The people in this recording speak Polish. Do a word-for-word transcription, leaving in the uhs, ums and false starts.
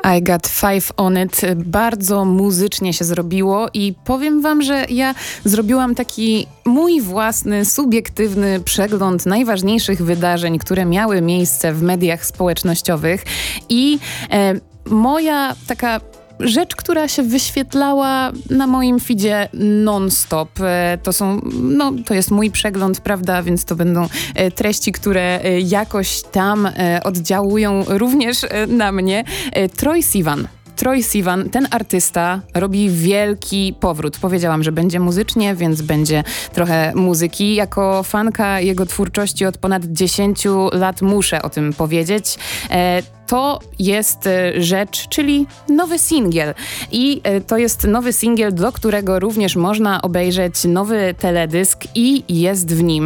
I Got Five On It. Bardzo muzycznie się zrobiło i powiem wam, że ja zrobiłam taki mój własny, subiektywny przegląd najważniejszych wydarzeń, które miały miejsce w mediach społecznościowych i e, moja taka rzecz, która się wyświetlała na moim feedzie non-stop. To są, no, to jest mój przegląd, prawda, więc to będą treści, które jakoś tam oddziałują również na mnie. Troye Sivan. Troye Sivan, ten artysta, robi wielki powrót. Powiedziałam, że będzie muzycznie, więc będzie trochę muzyki. Jako fanka jego twórczości od ponad dziesięciu lat muszę o tym powiedzieć. E, To jest rzecz, czyli nowy singiel. I to jest nowy singiel, do którego również można obejrzeć nowy teledysk i jest w nim